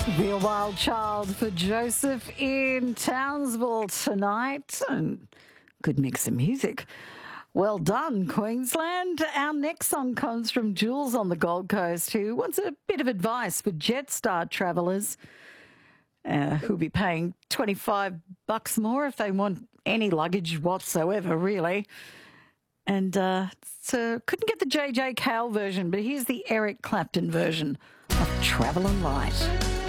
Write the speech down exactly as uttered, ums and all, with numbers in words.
Be a wild child for Joseph in Townsville tonight. And good mix of music. Well done, Queensland. Our next song comes from Jules on the Gold Coast, who wants a bit of advice for Jetstar travellers uh, who'll be paying twenty-five bucks more if they want any luggage whatsoever, really. And uh, so couldn't get the J J Cale version, but here's the Eric Clapton version of Traveller Light.